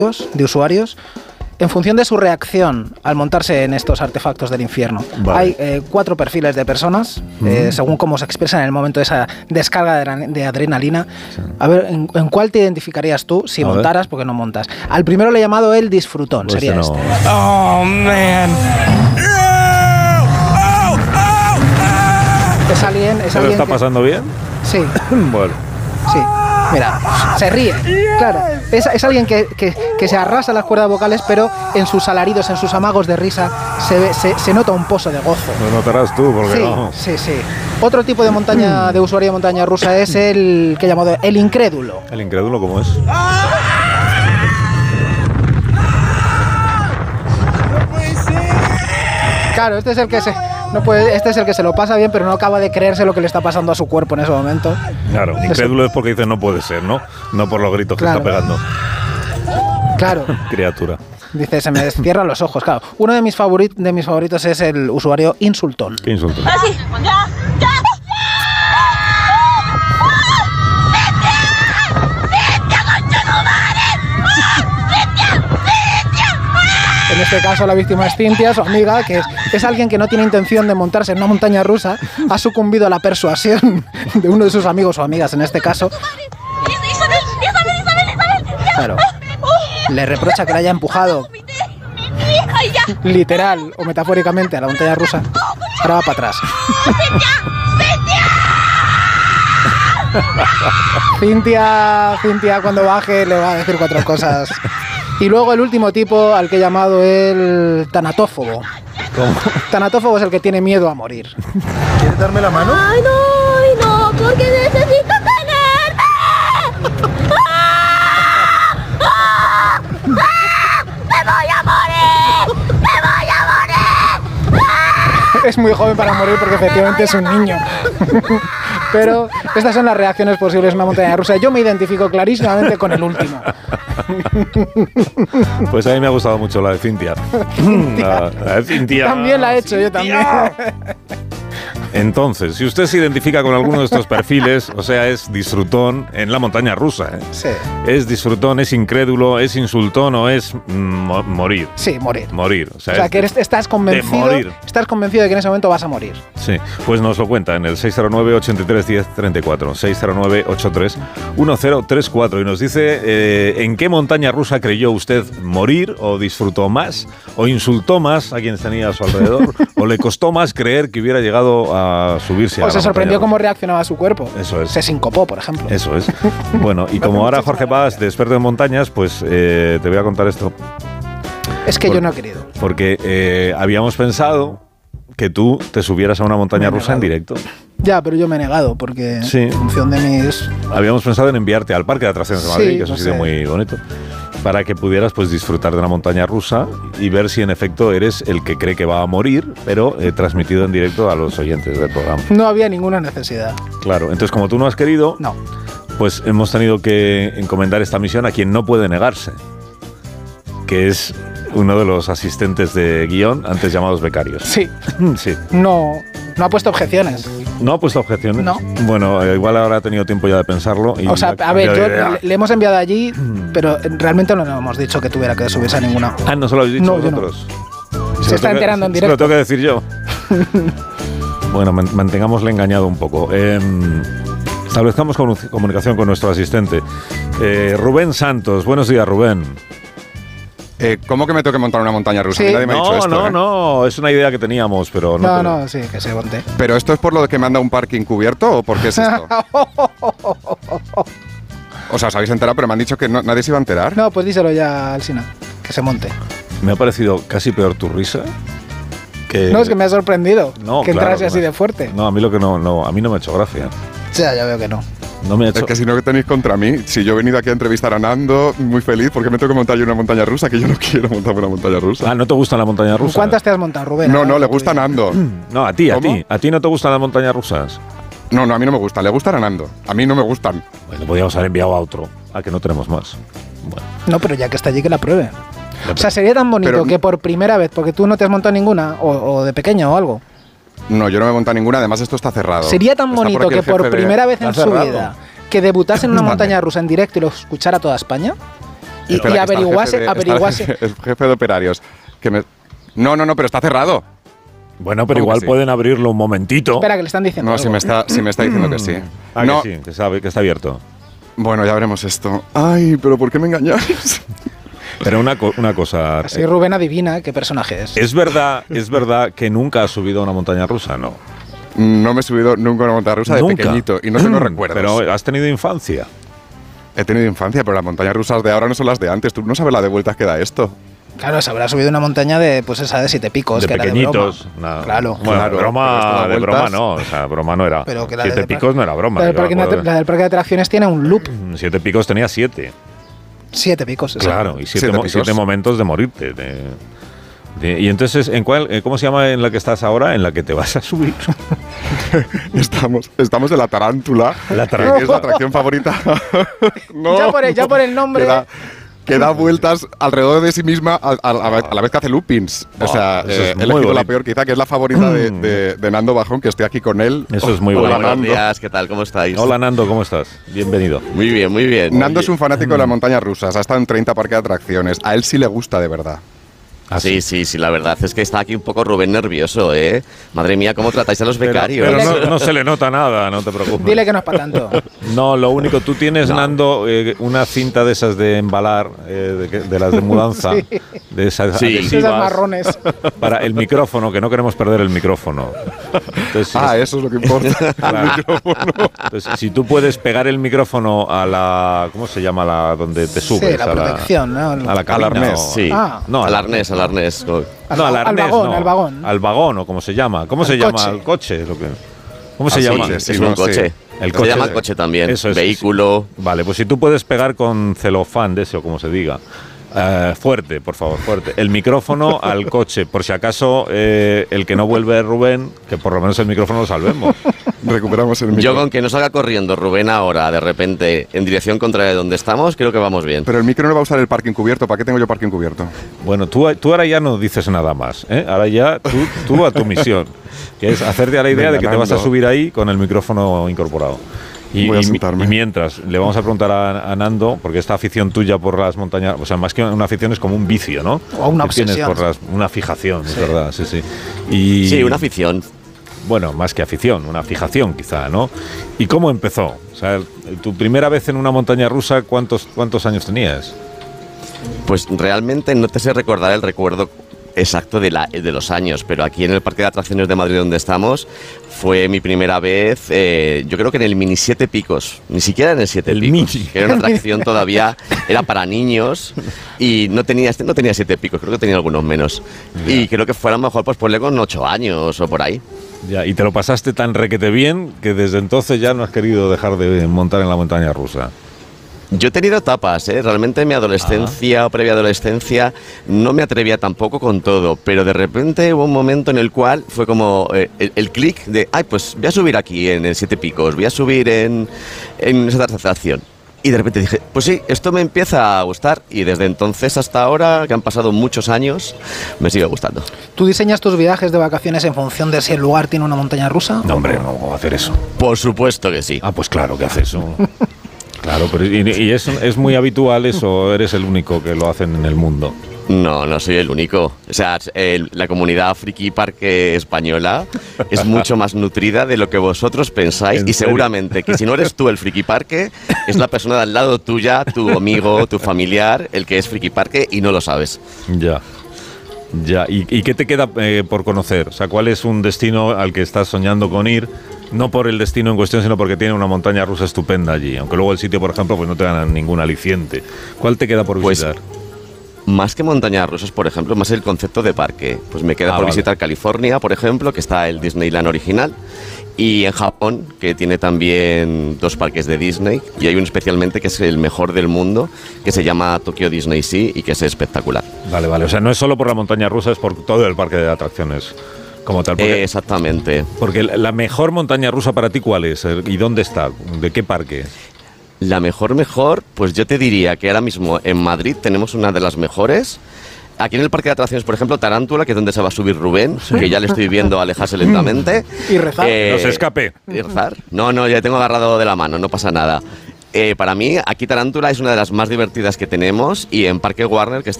de usuarios en función de su reacción al montarse en estos artefactos del infierno. Vale. Hay 4 perfiles de personas, según cómo se expresan en el momento de esa descarga de adrenalina. Sí. A ver, ¿en cuál te identificarías tú si montaras? Porque no montas. Al primero le he llamado el disfrutón, pues sería este. Oh, man. Es alguien ¿Se lo está pasando bien? Sí. Bueno. Sí. Mira, se ríe, claro. Es alguien que se arrasa las cuerdas vocales, pero en sus alaridos, en sus amagos de risa, se nota un pozo de gozo. Lo notarás tú, porque sí, no. Sí. Otro tipo de montaña, de usuario de montaña rusa es el que he llamado el incrédulo. ¿El incrédulo cómo es? Claro, este es el que este es el que se lo pasa bien, pero no acaba de creerse lo que le está pasando a su cuerpo en ese momento. Claro, incrédulo es porque dice no puede ser, ¿no? No por los gritos que está pegando. Claro. Criatura. Dice, se me cierran los ojos, claro. Uno de mis favoritos es el usuario insultón. ¿Qué insultón? ¡Ah, sí! ¡Ya! En este caso la víctima es Cintia, su amiga, que es alguien que no tiene intención de montarse en una montaña rusa, ha sucumbido a la persuasión de uno de sus amigos o amigas, en este caso. ¡Isabel! Claro. Le reprocha que la haya empujado, literal o metafóricamente, a la montaña rusa. Ahora va para atrás. Cintia, cuando baje, le va a decir 4 cosas. Y luego el último tipo, al que he llamado el tanatófobo. ¿Cómo? Tanatófobo es el que tiene miedo a morir. ¿Quieres darme la mano? ¡Ay, no! ¡Porque necesito tenerme! ¡Me voy a morir! Es muy joven para morir porque efectivamente es un niño. Pero estas son las reacciones posibles en una montaña rusa. Yo me identifico clarísimamente con el último. Pues a mí me ha gustado mucho la de Cintia. La de Cintia. También la he hecho, yo también. Entonces, si usted se identifica con alguno de estos perfiles, o sea, es disfrutón en la montaña rusa, ¿eh? Sí. Es disfrutón, es incrédulo, es insultón o es morir. Sí, morir. Morir. O sea que estás convencido de que en ese momento vas a morir. Sí, pues nos lo cuenta en el 609-83-1034, 609-83-1034, y nos dice en qué montaña rusa creyó usted morir, o disfrutó más, o insultó más a quien tenía a su alrededor, o le costó más creer que hubiera llegado a subirse a se sorprendió cómo reaccionaba su cuerpo. Eso es. Se sincopó, por ejemplo. Eso es. Bueno, y como ahora Jorge Paz, de experto en montañas, pues te voy a contar esto. Es que yo no he querido. Porque habíamos pensado que tú te subieras a una montaña rusa en directo. Ya, pero yo me he negado, porque en función de mis... Habíamos pensado en enviarte al Parque de Atracciones de Madrid, que es un sitio muy bonito, para que pudieras pues disfrutar de una montaña rusa y ver si en efecto eres el que cree que va a morir, pero transmitido en directo a los oyentes del programa. No había ninguna necesidad. Claro, entonces como tú no has querido, pues hemos tenido que encomendar esta misión a quien no puede negarse, que es uno de los asistentes de guión, antes llamados becarios. Sí. Sí. No ha puesto objeciones. ¿No ha puesto objeciones? No. Bueno, igual ahora ha tenido tiempo ya de pensarlo. Y o sea, a ver, le hemos enviado allí, pero realmente no le hemos dicho que tuviera que subirse a ninguna. Ah, ¿no se lo habéis dicho vosotros? No. Se está enterando en directo. Se lo tengo que decir yo. Bueno, mantengámosle engañado un poco. Establezcamos comunicación con nuestro asistente. Rubén Santos. Buenos días, Rubén. ¿Cómo que me tengo que montar una montaña rusa? Sí. Nadie me ha dicho esto. No, es una idea que teníamos, pero no. Sí, que se monte. ¿Pero esto es por lo de que me han dado un parking cubierto o por qué es esto? O sea, os habéis enterado, pero me han dicho que nadie se iba a enterar. No, pues díselo ya a Alsina, que se monte. Me ha parecido casi peor tu risa. No, es que me ha sorprendido que entrase así de fuerte. No, a mí a mí no me ha hecho gracia. Ya veo que no. No me ha hecho... Es que si no, que tenéis contra mí. Si yo he venido aquí a entrevistar a Nando, muy feliz, porque me tengo que montar yo una montaña rusa, que yo no quiero montarme una montaña rusa. Ah, ¿no te gusta la montaña rusa? ¿Cuántas te has montado, Rubén? No, le gusta a Nando. No, a ti. ¿A ti no te gustan las montañas rusas? No, a mí no me gustan. Le gustan a Nando. A mí no me gustan. Bueno, podríamos haber enviado a otro. A que no tenemos más. Bueno. No, pero ya que está allí, que la pruebe. O sea, sería tan bonito que por primera vez, porque tú no te has montado ninguna, o de pequeño o algo. No, yo no me he montado ninguna, además esto está cerrado. Sería tan bonito que por primera vez en su vida que debutase en una montaña rusa en directo y lo escuchara toda España. Y averiguase. El jefe de operarios. No, pero está cerrado. Bueno, pero igual pueden abrirlo un momentito. Espera, que le están diciendo. No, si me está diciendo que sí. No. Que sí, que sabe que está abierto. Bueno, ya veremos esto. Ay, pero ¿por qué me engañáis? Pero una cosa. Así Rubén adivina qué personaje es. ¿Es verdad que nunca has subido a una montaña rusa? No. No me he subido nunca a una montaña rusa de pequeñito y no tengo recuerdos. Pero has tenido infancia. He tenido infancia, pero las montañas rusas de ahora no son las de antes. Tú no sabes la de vueltas que da esto. Claro, se habrá subido una montaña de, pues esa de 7 picos, de que pequeñitos, era de broma. Nada. Claro. Bueno, claro, de broma no, o sea, broma no era. Pero que la 7 picos no era broma. La del parque de atracciones tiene un loop. 7 picos tenía 7. 7 picos. Claro, y 7 momentos de morirte. Y entonces, ¿cómo se llama en la que estás ahora? En la que te vas a subir. Estamos en la tarántula, que es la atracción favorita. No, ya por el nombre. Que da vueltas alrededor de sí misma a la vez que hace loopings. O sea, he elegido la peor quizá, que es la favorita de Nando Bajón, que estoy aquí con él. Eso es muy bueno. bueno. Buenos días, ¿qué tal? ¿Cómo estáis? Hola Nando, ¿cómo estás? Bienvenido. Muy bien, muy bien. Nando es un fanático de las montañas rusas, ha estado en 30 parques de atracciones. A él sí le gusta de verdad. Sí, la verdad es que está aquí un poco Rubén nervioso, ¿eh? Madre mía, ¿cómo tratáis a los becarios? Pero no se le nota nada, no te preocupes. Dile que no es para tanto. No, lo único, tú tienes, Nando, una cinta de esas de embalar, de las de mudanza, de esas adhesivas, marrones. para el micrófono, que no queremos perder el micrófono. Entonces, eso es lo que importa. Claro. El micrófono. Entonces, si tú puedes pegar el micrófono a la, ¿cómo se llama? donde te subes. Sí, la protección, ¿no? A la cabina. Al arnés. Sí, no, al arnés. No, al arnés, al vagón. Al vagón, o como se llama. ¿Cómo se llama? Al coche. ¿Cómo se llama? Sí, es un coche. El coche se llama coche también. Eso es, vehículo. Sí. Vale, pues si tú puedes pegar con celofán de ese o como se diga. Fuerte, por favor, fuerte. El micrófono al coche, por si acaso el que no vuelve Rubén, que por lo menos el micrófono lo salvemos. Recuperamos el micro. Yo con que no salga corriendo Rubén ahora, de repente, en dirección contraria de donde estamos, creo que vamos bien. Pero el micro no va a usar el parking cubierto. ¿Para qué tengo yo parking cubierto? Bueno, tú ahora ya no dices nada más, ¿eh? Ahora ya tú a tu misión, que es hacerte a la idea de que te vas a subir ahí con el micrófono incorporado. Y mientras, le vamos a preguntar a Nando, porque esta afición tuya por las montañas, o sea, más que una afición es como un vicio, ¿no? O una obsesión. Una fijación, es verdad, sí. Sí, una afición. Bueno, más que afición, una fijación quizá, ¿no? ¿Y cómo empezó? O sea, tu primera vez en una montaña rusa, ¿cuántos años tenías? Pues realmente no te sé recordar el recuerdo exacto de los años, pero aquí en el Parque de Atracciones de Madrid donde estamos fue mi primera vez, yo creo que en el Mini 7 Picos, ni siquiera en el 7 Picos, que era una atracción todavía, era para niños y no tenía 7 picos, creo que tenía algunos menos. Ya. Y creo que fuera mejor pues ponle con 8 años o por ahí. Ya, y te lo pasaste tan requete bien que desde entonces ya no has querido dejar de montar en la montaña rusa. Yo he tenido etapas, realmente en mi adolescencia o previa adolescencia no me atrevía tampoco con todo, pero de repente hubo un momento en el cual fue como el clic de, pues voy a subir aquí en el 7 Picos, voy a subir en esa atracción. Y de repente dije, pues sí, esto me empieza a gustar y desde entonces hasta ahora, que han pasado muchos años, me sigue gustando. ¿Tú diseñas tus viajes de vacaciones en función de si el lugar tiene una montaña rusa? No, hombre, no voy a hacer eso. Por supuesto que sí. Pues claro que hace eso. Claro, pero ¿y es muy habitual eso o eres el único que lo hacen en el mundo? No soy el único. O sea, la comunidad friki parque española es mucho más nutrida de lo que vosotros pensáis y seguramente que si no eres tú el friki parque, es la persona de al lado tuya, tu amigo, tu familiar, el que es friki parque y no lo sabes. Ya. ¿Y qué te queda por conocer? O sea, ¿cuál es un destino al que estás soñando con ir? No por el destino en cuestión, sino porque tiene una montaña rusa estupenda allí. Aunque luego el sitio, por ejemplo, pues no te dan ningún aliciente. ¿Cuál te queda por visitar? Más que montañas rusas, por ejemplo, más el concepto de parque. Pues me queda por visitar California, por ejemplo, que está el Disneyland original. Y en Japón, que tiene también 2 parques de Disney. Y hay uno especialmente que es el mejor del mundo, que se llama Tokyo Disney Sea y que es espectacular. Vale. O sea, no es solo por la montaña rusa, es por todo el parque de atracciones. Como tal, exactamente. Porque la mejor montaña rusa para ti, ¿cuál es? ¿Y dónde está? ¿De qué parque? La mejor, pues yo te diría que ahora mismo en Madrid tenemos una de las mejores. Aquí en el parque de atracciones, por ejemplo, Tarántula, que es donde se va a subir Rubén, que ya le estoy viendo alejarse lentamente. Y rezar. No se escape. ¿Y rezar? No, ya tengo agarrado de la mano, no pasa nada. Para mí, aquí Tarántula es una de las más divertidas que tenemos y en Parque Warner, que está